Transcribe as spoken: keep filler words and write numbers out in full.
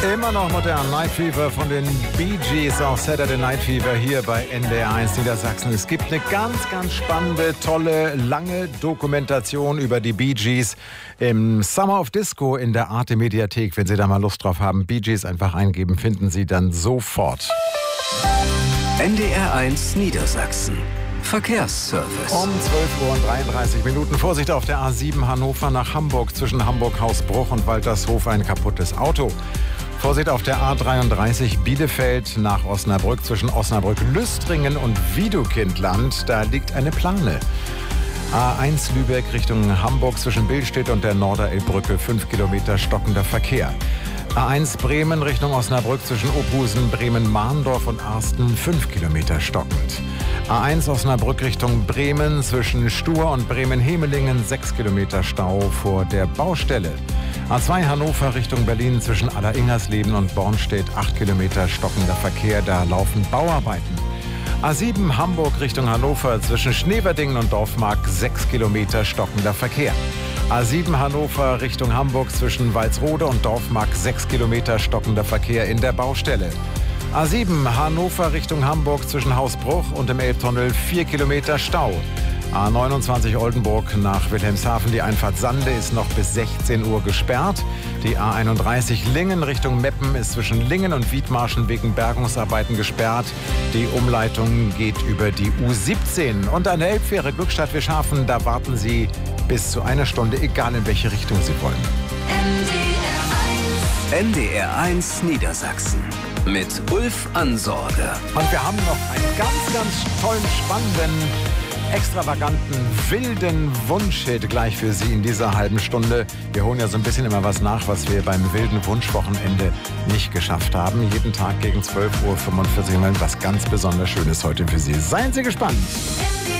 Immer noch modern. Night Fever von den Bee Gees, auch Saturday Night Fever hier bei N D R eins Niedersachsen. Es gibt eine ganz, ganz spannende, tolle, lange Dokumentation über die Bee Gees im Summer of Disco in der Arte Mediathek. Wenn Sie da mal Lust drauf haben, Bee Gees einfach eingeben, finden Sie dann sofort. N D R eins Niedersachsen. Verkehrsservice. Um zwölf Uhr und dreiunddreißig Minuten. Vorsicht auf der A sieben Hannover nach Hamburg. Zwischen Hamburg-Hausbruch und Waltershof ein kaputtes Auto. Vorsicht auf der A dreiunddreißig Bielefeld nach Osnabrück. Zwischen Osnabrück-Lüstringen und Wiedukindland. Da liegt eine Plane. A eins Lübeck Richtung Hamburg zwischen Billstedt und der Norderelbbrücke. fünf Kilometer stockender Verkehr. A eins Bremen Richtung Osnabrück zwischen Ophusen, Bremen-Mahndorf und Arsten. fünf Kilometer stockend. A eins Osnabrück Richtung Bremen zwischen Stur und Bremen-Hemelingen. sechs Kilometer Stau vor der Baustelle. A zwei Hannover Richtung Berlin zwischen Alleringhersleben und Bornstedt. acht Kilometer stockender Verkehr, da laufen Bauarbeiten. A sieben Hamburg Richtung Hannover zwischen Schneverdingen und Dorfmark. sechs Kilometer stockender Verkehr. A sieben Hannover Richtung Hamburg zwischen Walsrode und Dorfmark. sechs Kilometer stockender Verkehr in der Baustelle. A sieben Hannover Richtung Hamburg zwischen Hausbruch und dem Elbtunnel. vier Kilometer Stau. A neunundzwanzig Oldenburg nach Wilhelmshaven. Die Einfahrt Sande ist noch bis sechzehn Uhr gesperrt. Die A einunddreißig Lingen Richtung Meppen ist zwischen Lingen und Wiedmarschen wegen Bergungsarbeiten gesperrt. Die Umleitung geht über die U siebzehn. Und an der Elbfähre Glückstadt-Wischhafen, da warten Sie bis zu einer Stunde, egal in welche Richtung Sie wollen. N D R eins Niedersachsen mit Ulf Ansorge. Und wir haben noch einen ganz, ganz tollen, spannenden, extravaganten, wilden Wunschhit gleich für Sie in dieser halben Stunde. Wir holen ja so ein bisschen immer was nach, was wir beim wilden Wunschwochenende nicht geschafft haben. Jeden Tag gegen zwölf Uhr fünfundvierzig was ganz besonders Schönes heute für Sie. Seien Sie gespannt.